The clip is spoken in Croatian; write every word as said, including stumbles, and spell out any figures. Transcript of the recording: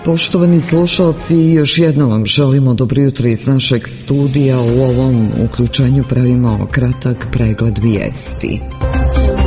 Poštovani slušalci, još jednom vam želimo dobro jutro iz našeg studija. U ovom uključenju pravimo kratak pregled vijesti.